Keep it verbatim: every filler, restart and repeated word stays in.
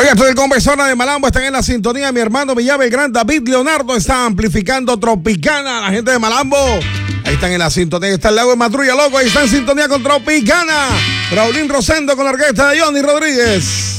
Oiga, esto del Conversona de Malambo están en la sintonía. Mi hermano Villave, el gran David Leonardo está amplificando Tropicana. La gente de Malambo, ahí están en la sintonía. Está el lago de Matrulla, loco. Ahí está en sintonía con Tropicana. Raulín Rosendo con la orquesta de Johnny Rodríguez.